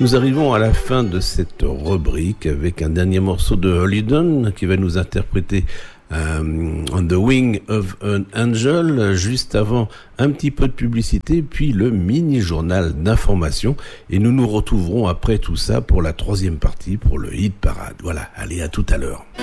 Nous arrivons à la fin de cette rubrique avec un dernier morceau de Holidon qui va nous interpréter On the Wing of an Angel, juste avant un petit peu de publicité, puis le mini-journal d'information. Et nous nous retrouverons après tout ça pour la troisième partie, pour le hit parade. Voilà, allez, à tout à l'heure.